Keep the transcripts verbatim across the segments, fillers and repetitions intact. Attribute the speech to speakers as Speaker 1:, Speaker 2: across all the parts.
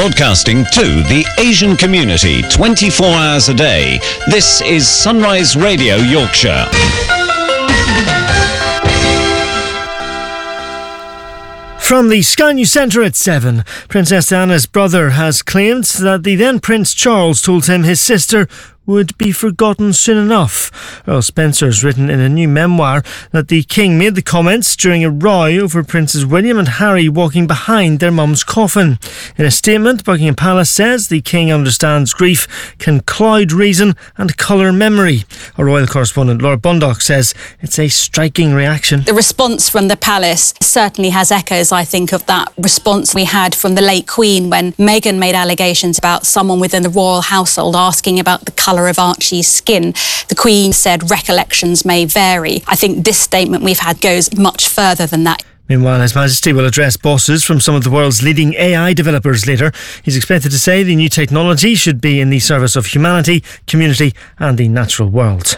Speaker 1: Broadcasting to the Asian community twenty-four hours a day. This is Sunrise Radio Yorkshire.
Speaker 2: From the Sky News Centre at seven, Princess Diana's brother has claimed that the then Prince Charles told him his sister would be forgotten soon enough. Earl Spencer's written in a new memoir that the King made the comments during a row over Princes William and Harry walking behind their mum's coffin. In a statement, Buckingham Palace says the King understands grief can cloud reason and colour memory. Our royal correspondent Laura Bundock says it's a striking reaction.
Speaker 3: The response from the palace certainly has echoes, I think, of that response we had from the late Queen when Meghan made allegations about someone within the royal household asking about the colour of Archie's skin. The Queen said recollections may vary. I think this statement we've had goes much further than that.
Speaker 2: Meanwhile, His Majesty will address bosses from some of the world's leading A I developers later. He's expected to say the new technology should be in the service of humanity, community and the natural world.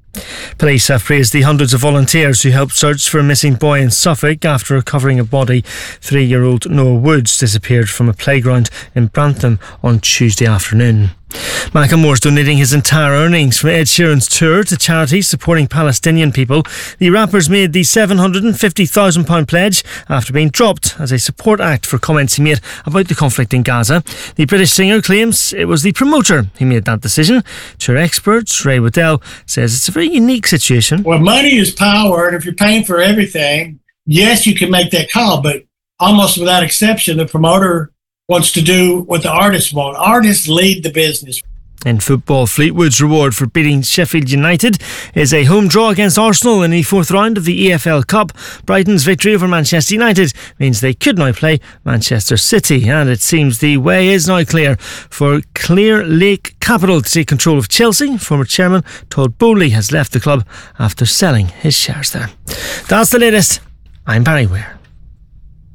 Speaker 2: Police have praised the hundreds of volunteers who helped search for a missing boy in Suffolk after recovering a body. Three-year-old Noah Woods disappeared from a playground in Brantham on Tuesday afternoon. Macklemore's donating his entire earnings from Ed Sheeran's tour to charities supporting Palestinian people. The rappers made the seven hundred fifty thousand pounds pledge after being dropped as a support act for comments he made about the conflict in Gaza. The British singer claims it was the promoter who made that decision. Tour experts Ray Waddell says it's a very unique situation.
Speaker 4: Well, money is power, and if you're paying for everything, yes, you can make that call, but almost without exception, the promoter wants to do what the artists want. Artists lead the business.
Speaker 2: In football, Fleetwood's reward for beating Sheffield United is a home draw against Arsenal in the fourth round of the E F L Cup. Brighton's victory over Manchester United means they could now play Manchester City, and it seems the way is now clear for Clear Lake Capital to take control of Chelsea. Former chairman Todd Bowley has left the club after selling his shares there. That's the latest. I'm Barry Ware.